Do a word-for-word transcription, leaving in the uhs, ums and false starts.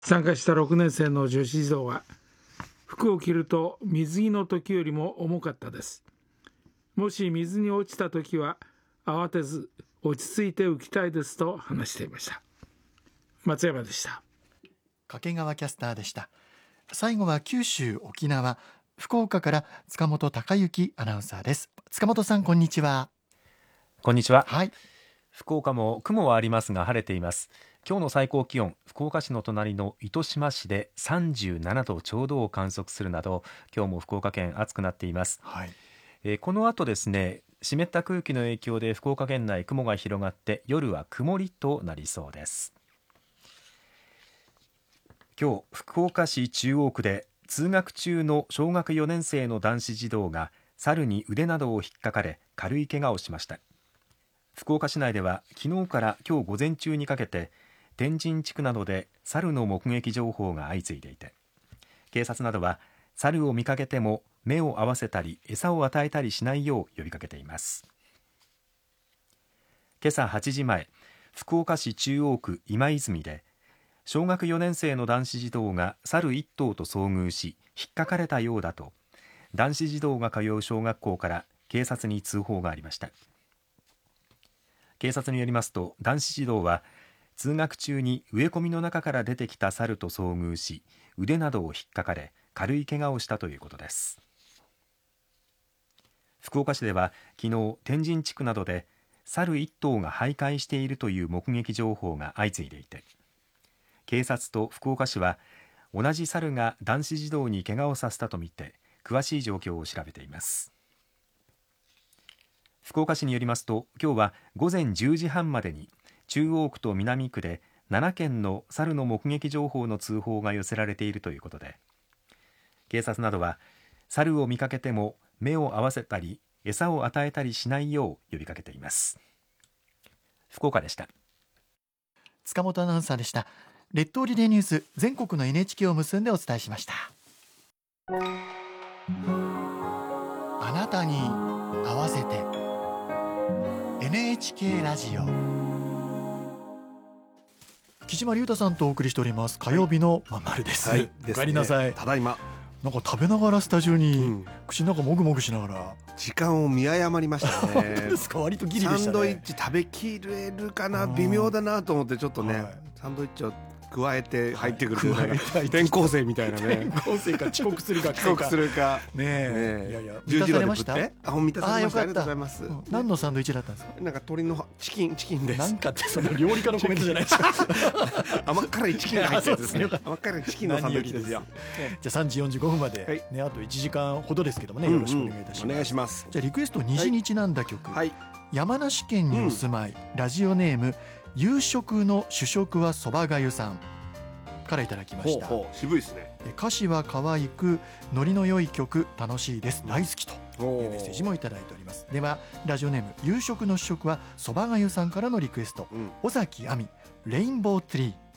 参加したろくねん生の女子児童は、服を着ると水着の時よりも重かったです。もし水に落ちた時は慌てず落ち着いて浮きたいですと話していました。松山でした。 掛川キャスターでした。最後は九州沖縄福岡から塚本貴之アナウンサーです。塚本さん、こんにちは。 こんにちは。 はい、 福岡も雲はありますが晴れています。今日の最高気温、福岡市の隣の糸島市でさんじゅうななどちょうどを観測するなど、今日も福岡県暑くなっています。 はい、 えー、この後ですね、湿った空気の影響で福岡県内雲が広がって夜は曇りとなりそうです。今日、福岡市中央区で通学中の小学よねん生の男子児童が猿に腕などを引っかかれ軽い怪我をしました。福岡市内では昨日から今日午前中にかけて天神地区などで猿の目撃情報が相次いでいて、警察などは猿を見かけても目を合わせたり餌を与えたりしないよう呼びかけています。今朝はちじまえ、福岡市中央区今泉で小学よねん生の男子児童が猿一頭と遭遇し引っかかれたようだと男子児童が通う小学校から警察に通報がありました。警察によりますと、男子児童は通学中に植え込みの中から出てきた猿と遭遇し腕などを引っかかれ軽い怪我をしたということです。福岡市では昨日天神地区などで猿一頭が徘徊しているという目撃情報が相次いでいて、警察と福岡市は同じ猿が男子児童に怪我をさせたとみて詳しい状況を調べています。福岡市によりますと、今日は午前じゅうじはんまでに中央区と南区でななけんの猿の目撃情報の通報が寄せられているということで、警察などは猿を見かけても目を合わせたり餌を与えたりしないよう呼びかけています。福岡でした。 塚本アナウンサーでした。列島リレーニュース、全国の エヌエイチケー を結んでお伝えしました。あなたに合わせて エヌエイチケー ラジオ、木島隆太さんとお送りしております火曜日のまんまるです。 はい、 お帰りなさい。 ただいま。 なんか食べながらスタジオに、うん、口の中もぐもぐしながら時間を見誤りましたね。 ですか、割とギリでしたね。 サンドイッチ食べきれるかな、微妙だなと思ってちょっとね、はい、サンドイッチを加えて入ってくる、はい、転校生みたいなね。 転校生か遅刻するか遅刻するかねえ、 いやいや、 十字路でました。 あ、満たされました。ありがとうございます。 何のサンドイッチだったんですか。 なんか鶏のチキンチキンです。 なんかってその料理家のコメントじゃないですか。 甘辛いチキンが入ったやつですね。甘辛いチキンのサンドイッチですよ。 じゃあさんじよんじゅうごふんまでね、あといちじかんほどですけどもね、よろしくお願いいたします。 お願いします。 じゃあリクエスト虹日なんだ曲、山梨県にお住まいラジオネーム夕食の主食はそばがゆさんからいただきました。 ほうほう、渋いですね。 歌詞は可愛くノリの良い曲、楽しいです、大好きというメッセージもいただいております。ではラジオネーム夕食の主食はそばがゆさんからのリクエスト、うん、尾崎亜美レインボーツリー。